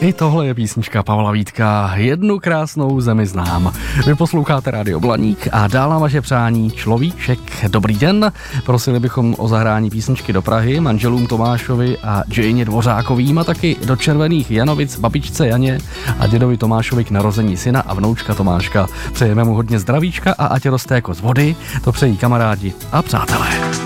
I tohle je písnička Pavla Vítka, Jednu krásnou zemi znám. Vy posloucháte Rádio Blaník a dál nám vaše přání Človíček. Dobrý den, prosili bychom o zahrání písničky do Prahy manželům Tomášovi a Janě Dvořákovým a taky do Červených Janovic babičce Janě a dědovi Tomášovi k narození syna a vnoučka Tomáška. Přejeme mu hodně zdravíčka a ať roste jako z vody, to přejí kamarádi a přátelé.